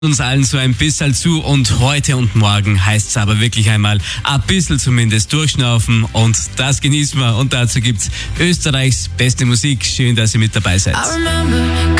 uns allen so ein bisschen zu und heute und morgen heißt es aber wirklich einmal ein bisschen zumindest durchschnaufen und das genießen wir und dazu gibt's Österreichs beste Musik. Schön, dass ihr mit dabei seid.